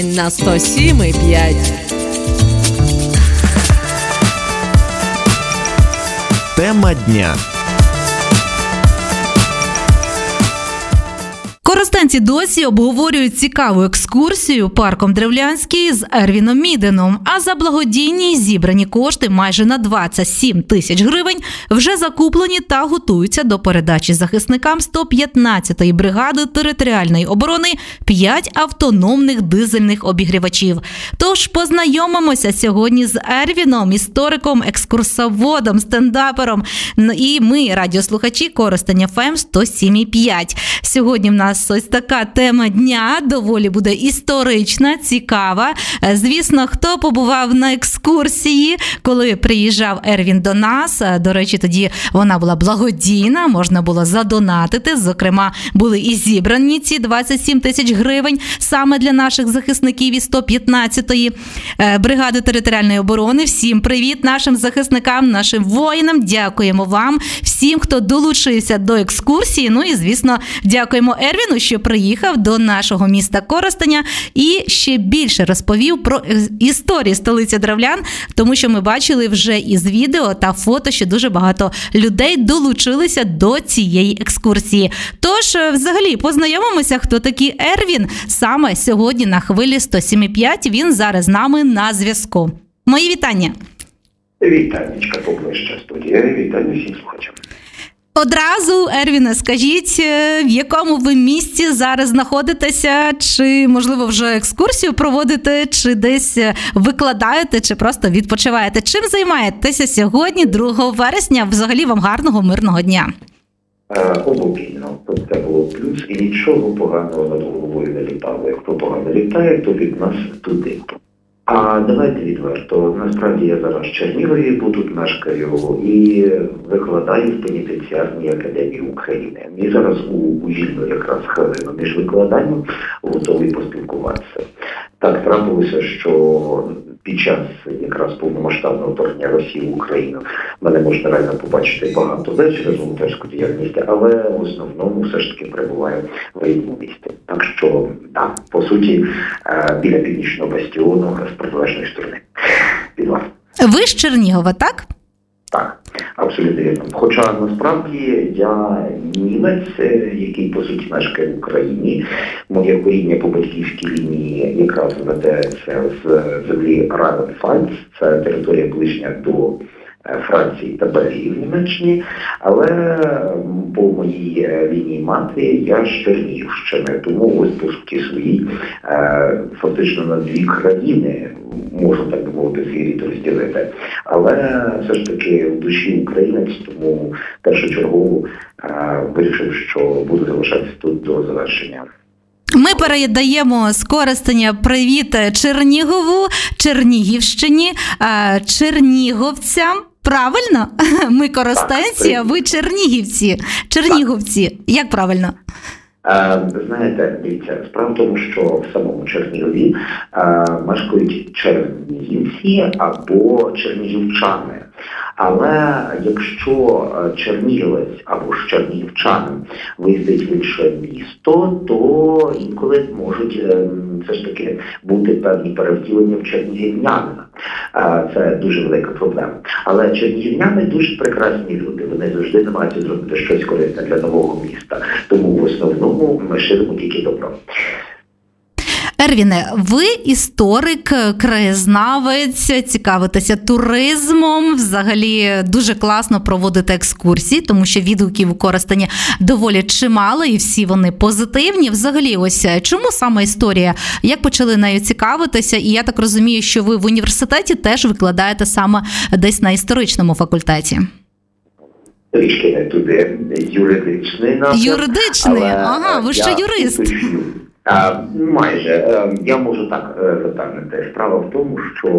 На 107,5. Тема дня. Коростенці досі обговорюють цікаву екскурсію парком Древлянський з Ервіном Міденом, а за благодійні зібрані кошти майже на 27 тисяч гривень вже закуплені та готуються до передачі захисникам 115-ї бригади територіальної оборони 5 автономних дизельних обігрівачів. Тож познайомимося сьогодні з Ервіном, істориком, екскурсоводом, стендапером. І ми, радіослухачі Коростень ФМ 107,5. Сьогодні в нас ось така тема дня, доволі буде історична, цікава. Звісно, хто побував на екскурсії, коли приїжджав Ервін до нас, до речі, тоді вона була благодійна, можна було задонатити, зокрема, були і зібрані ці 27 тисяч гривень саме для наших захисників із 115-ї бригади територіальної оборони. Всім привіт нашим захисникам, нашим воїнам, дякуємо вам, всім, хто долучився до екскурсії, ну і, звісно, дякуємо Ервіну, що приїхав до нашого міста Коростеня і ще більше розповів про історію столиці древлян, тому що ми бачили вже із відео та фото, що дуже багато людей долучилися до цієї екскурсії. Тож, взагалі, познайомимося, хто такий Ервін, саме сьогодні на хвилі 107,5, він зараз з нами на зв'язку. Мої вітання. Вітанечка поближче студія, вітання всім слухачам. Одразу, Ервіне, скажіть, в якому ви місці зараз знаходитеся, чи, можливо, вже екскурсію проводите, чи десь викладаєте, чи просто відпочиваєте? Чим займаєтеся сьогодні, 2 вересня? Взагалі вам гарного, мирного дня. Обопільно. Це було плюс, і нічого поганого над головою не літало. Якщо погано літає, то від нас туди. А давайте відверто. Насправді я зараз в Чернігові, бо тут мешкаю, і викладаю в пенітенціарній академії України. І зараз у вільну якраз хвилину між викладанням готовий поспілкуватися. Так трапилося, що під час якраз повномасштабного вторгнення Росії в Україну мене можна реально побачити багато де через волонтерську діяльність, але в основному все ж таки перебуваю в рідному місті. Так що, так, по суті, біля Північного бастіону з протилежної сторони. Від вас. Ви з Чернігова, так? Так, абсолютно вірно. Хоча насправді я німець, який по суті мешкає в Україні. Моє коріння по батьківській лінії якраз ведеться з землі Райнфальц, це територія ближня до Франції та Бельгії в Німеччині, але по моїй лінії матері я з Чернігівщини, тому ось по суті своїй фактично на 2 країни можу, так би мовити, свій рід розділити. Але все ж таки в душі українець, тому першочергово вирішив, що буду залишатися тут до завершення. Ми передаємо з Коростеня привіт Чернігову, Чернігівщині, черніговцям. Правильно? Ми коростенці, а ви чернігівці. Черніговці. Як правильно? Знаєте, дивіться, справа в тому, що в самому Чернігові мешкають чернігівці або чернігівчани. Але якщо чернігівець або ж чернігівчанин виїздить в інше місто, то інколи можуть все ж таки бути певні перевтілення в чернігівнянина. Це дуже велика проблема. Але чернігівняни дуже прекрасні люди. Вони завжди намагаються зробити щось корисне для нового міста. Тому в основному ми ширимо тільки добро. Ервіне, ви історик, краєзнавець, цікавитеся туризмом, взагалі дуже класно проводите екскурсії, тому що відгуків у Коростені доволі чимало і всі вони позитивні. Взагалі, ось чому саме історія? Як почали нею цікавитися? І я так розумію, що ви в університеті теж викладаєте саме десь на історичному факультеті. Трішки не туди, юридичний напрям. Юридичний? Ага, ви ще юрист. Майже. Я можу так запевнити. Справа в тому, що